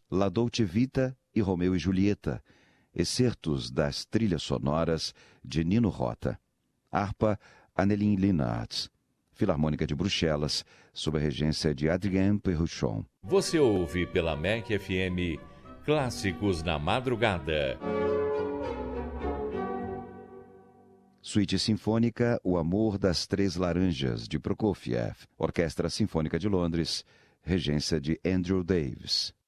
La Dolce Vita e Romeu e Julieta, excertos das trilhas sonoras de Nino Rota. Harpa, Anneline Linards. Filarmônica de Bruxelas, sob a regência de Adrien Perruchon. Você ouve pela MEC FM Clássicos na Madrugada. Suíte Sinfônica O Amor das Três Laranjas, de Prokofiev. Orquestra Sinfônica de Londres, regência de Andrew Davis.